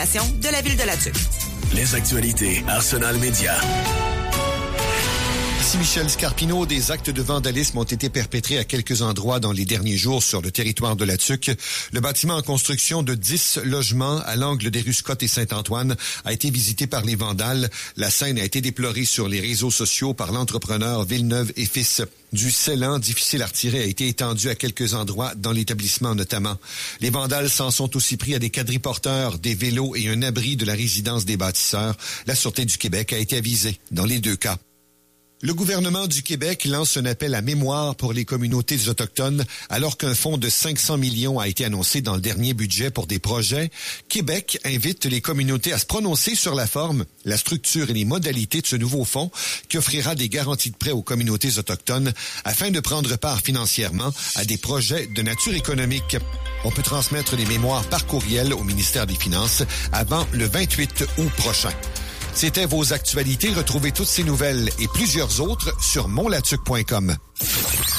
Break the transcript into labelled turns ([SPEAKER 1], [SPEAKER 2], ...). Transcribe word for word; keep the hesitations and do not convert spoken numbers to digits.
[SPEAKER 1] de la ville de La Tuque.
[SPEAKER 2] Les actualités Arsenal Média.
[SPEAKER 3] Ici Michel Scarpino. Des actes de vandalisme ont été perpétrés à quelques endroits dans les derniers jours sur le territoire de La Tuque. Le bâtiment en construction de dix logements à l'angle des rues Scott et Saint-Antoine a été visité par les vandales. La scène a été déplorée sur les réseaux sociaux par l'entrepreneur Villeneuve et Fils. Du scellant difficile à retirer a été étendu à quelques endroits dans l'établissement notamment. Les vandales s'en sont aussi pris à des quadriporteurs, des vélos et un abri de la résidence des bâtisseurs. La Sûreté du Québec a été avisée dans les deux cas. Le gouvernement du Québec lance un appel à mémoire pour les communautés autochtones alors qu'un fonds de cinq cents millions a été annoncé dans le dernier budget pour des projets. Québec invite les communautés à se prononcer sur la forme, la structure et les modalités de ce nouveau fonds qui offrira des garanties de prêt aux communautés autochtones afin de prendre part financièrement à des projets de nature économique. On peut transmettre les mémoires par courriel au ministère des Finances avant le vingt-huit août prochain. C'était vos actualités. Retrouvez toutes ces nouvelles et plusieurs autres sur mon latuque point com.